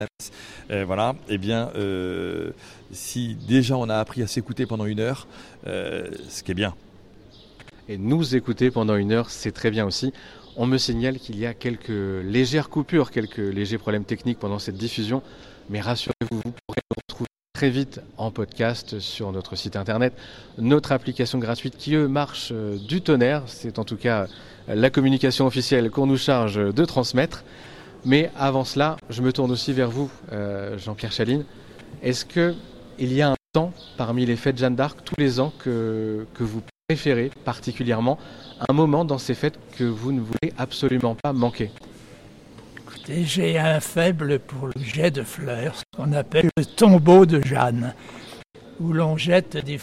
Voilà, eh bien, si déjà on a appris à s'écouter pendant 1 heure, ce qui est bien. Et nous écouter pendant 1 heure, c'est très bien aussi. On me signale qu'il y a quelques légères coupures, quelques légers problèmes techniques pendant cette diffusion. Mais rassurez-vous, vous pourrez nous retrouver très vite en podcast sur notre site internet, notre application gratuite qui, eux, marche du tonnerre. C'est en tout cas la communication officielle qu'on nous charge de transmettre. Mais avant cela, je me tourne aussi vers vous, Jean-Pierre Chaline. Est-ce qu'il y a un temps parmi les fêtes Jeanne d'Arc tous les ans que vous préférez particulièrement, un moment dans ces fêtes que vous ne voulez absolument pas manquer? Écoutez, j'ai un faible pour le jet de fleurs, ce qu'on appelle le tombeau de Jeanne, où l'on jette des